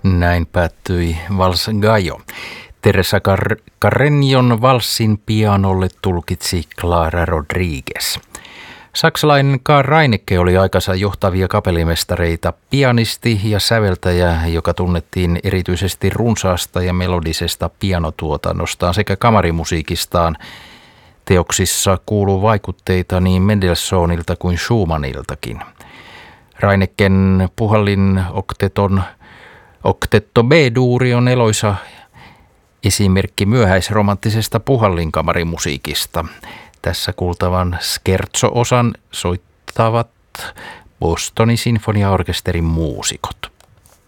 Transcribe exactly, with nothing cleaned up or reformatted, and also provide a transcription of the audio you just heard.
Näin päättyi Vals Gallo. Teresa Car- Carreñon valssin pianolle tulkitsi Clara Rodriguez. Saksalainen Karl Reinecke oli aikansa johtavia kapellimestareita, pianisti ja säveltäjä, joka tunnettiin erityisesti runsaasta ja melodisesta pianotuotannostaan sekä kamarimusiikistaan. Teoksissa kuuluu vaikutteita niin Mendelssohnilta kuin Schumanniltakin. Reinecken puhallin okteton Oktetto B-duuri on eloisa esimerkki myöhäisromanttisesta puhallinkamarimusiikista. Tässä kuultavan scherzo-osan soittavat Bostonin sinfoniaorkesterin muusikot.